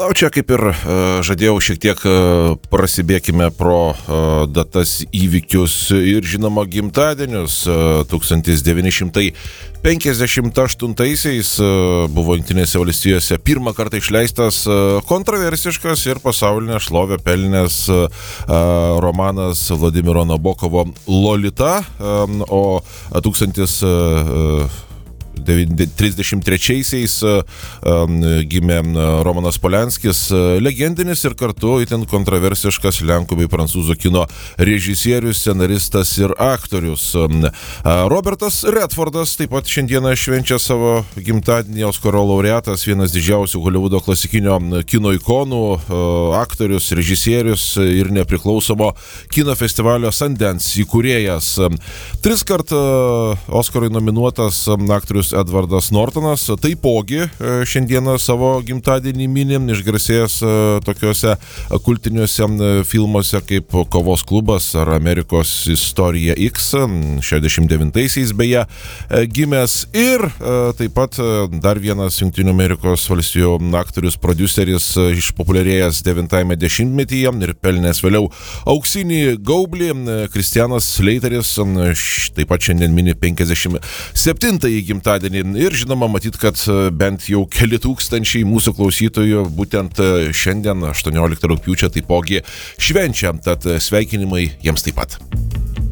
Na, čia kaip ir žadėjau, šiek tiek prasibėkime pro datas, įvykius ir žinoma gimtadienius. 1958-aisiais buvo Jungtinėse valstijose pirmą kartą išleistas kontroversiškas ir pasaulinę šlovę pelnęs romanas Vladimiro Nabokovo Lolita, o 1933-aisiais gimė Romanas Polianskis, legendinis ir kartu itin kontroversiškas lenkų bei prancūzų kino režisierius, scenaristas ir aktorius. Robertas Redfordas taip pat šiandieną švenčia savo gimtadienį, Oskaro laureatas, vienas didžiausių Holivudo klasikinio kino ikonų, aktorius, režisierius ir nepriklausomo kino festivalio Sundance įkūrėjas. 3 kartų Oskarui nominuotas aktorius Edvardas Nortonas taipogi šiandieną savo gimtadienį mini, išgarsėjęs tokiuose kultiniuose filmuose kaip Kovos klubas ar Amerikos istorija X, 69-aisiais beje gimęs, ir taip pat dar vienas Jungtinių Amerikos valstijų aktorius, prodiuseris, išpopuliarėjęs 90-ame dešimtmetyje ir pelnęs vėliau auksinį gaublį, Kristianas Sleiteris, taip pat šiandien mini 57-ąjį gimtadienį. Ir žinoma, matyt, kad bent jau keli tūkstančiai mūsų klausytojų būtent šiandien, 18 rugpjūčio, taipogi švenčia, tad sveikinimai jiems taip pat.